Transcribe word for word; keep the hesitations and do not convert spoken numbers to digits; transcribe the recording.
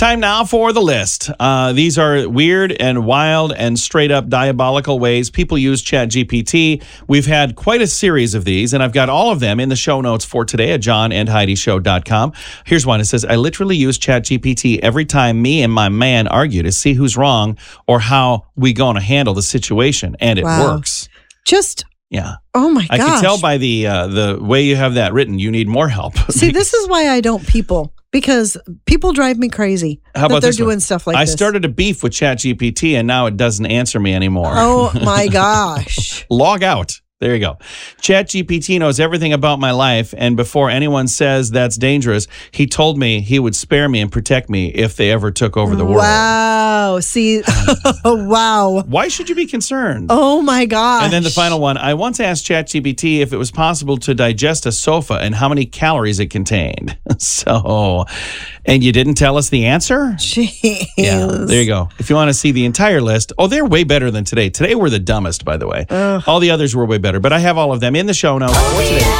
Time now for the list. Uh, these are weird and wild and straight up diabolical ways people use ChatGPT. We've had quite a series of these, and I've got all of them in the show notes for today at john and heidi show dot com. Here's one. It says, I literally use ChatGPT every time me and my man argue to see who's wrong or how we going to handle the situation, and it Wow. works. Just, Yeah. oh my gosh. I can tell by the uh, the way you have that written, you need more help. See, this is why I don't people, because people drive me crazy How that about they're this one? doing stuff like I this. started a beef with ChatGPT, and now it doesn't answer me anymore. Oh my gosh. Log out. There you go. ChatGPT knows everything about my life, and before anyone says that's dangerous, he told me he would spare me and protect me if they ever took over the world. Wow. See, wow. Why should you be concerned? Oh my gosh. And then the final one, I once asked ChatGPT if it was possible to digest a sofa and how many calories it contained. So, and you didn't tell us the answer? Jeez. Yeah, there you go. If you want to see the entire list, oh, they're way better than today. Today were the dumbest, by the way. Ugh. All the others were way better, but I have all of them in the show notes for today.